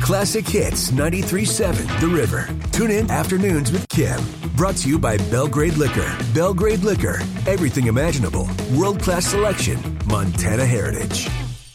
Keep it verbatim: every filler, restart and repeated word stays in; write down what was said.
Classic Hits ninety-three point seven The River. Tune in Afternoons with Kim. Brought to you by Belgrade Liquor. Belgrade Liquor. Everything imaginable. World-class selection. Montana heritage.